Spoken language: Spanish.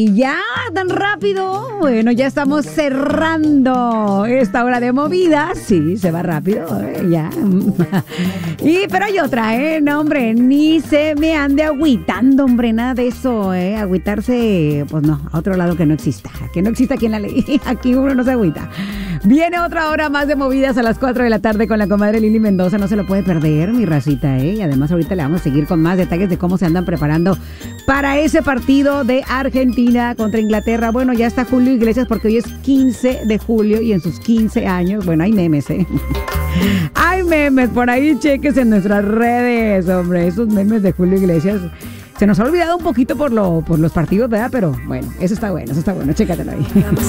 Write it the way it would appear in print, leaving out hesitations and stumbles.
Ay, ya, tan rápido. Bueno, ya estamos cerrando esta hora de movida. Sí, se va rápido, ya. Pero hay otra, no, hombre, ni se me ande agüitando, hombre, nada de eso, agüitarse, pues no, a otro lado que no exista aquí en la ley. Aquí uno no se agüita. Viene otra hora más de movidas a las 4 de la tarde con la comadre Lili Mendoza. No se lo puede perder, mi racita, Y además ahorita le vamos a seguir con más detalles de cómo se andan preparando para ese partido de Argentina contra Inglaterra. Bueno, ya está Julio Iglesias porque hoy es 15 de julio y en sus 15 años, bueno, hay memes, Hay memes, por ahí cheques en nuestras redes, hombre, esos memes de Julio Iglesias. Se nos ha olvidado un poquito por los partidos, ¿verdad? Pero bueno, eso está bueno, chécatelo ahí.